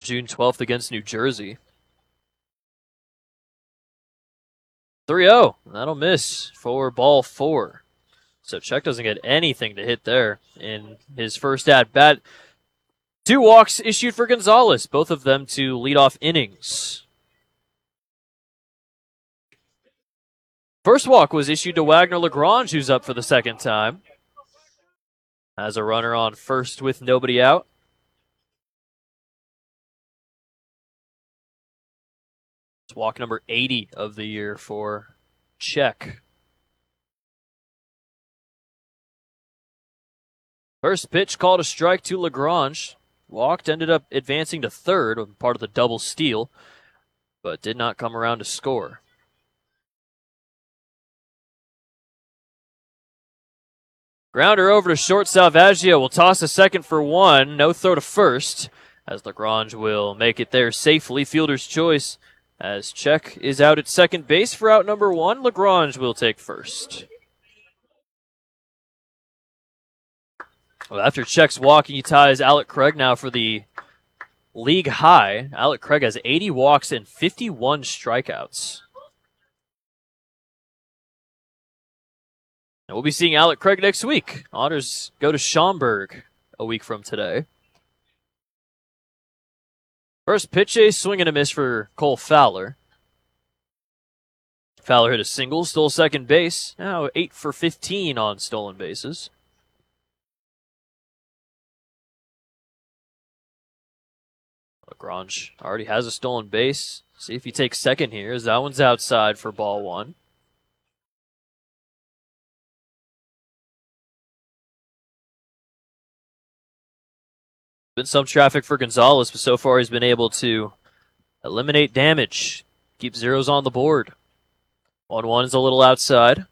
June 12th against New Jersey. 3-0. That'll miss for ball 4. So Cech doesn't get anything to hit there in his first at-bat. 2 walks issued for Gonzalez, both of them to lead off innings. First walk was issued to Wagner Lagrange, who's up for the second time. Has a runner on first with nobody out. It's walk number 80 of the year for Cech. First pitch called a strike to Lagrange. Walked, ended up advancing to third, part of the double steal, but did not come around to score. Grounder over to short. Salvaggio will toss a second for 1. No throw to first, as Lagrange will make it there safely. Fielder's choice, as Cech is out at second base for out number 1. Lagrange will take first. Well, after Cech's walk, he ties Alec Craig now for the league high. Alec Craig has 80 walks and 51 strikeouts. And we'll be seeing Alec Craig next week. Honors go to Schaumburg a week from today. First pitch, a swing and a miss for Cole Fowler. Fowler hit a single, stole second base. Now 8 for 15 on stolen bases. Lagrange already has a stolen base. See if he takes second here, as that one's outside for ball 1. Been some traffic for Gonzalez, but so far he's been able to eliminate damage. Keep zeros on the board. 1-1 is a little outside.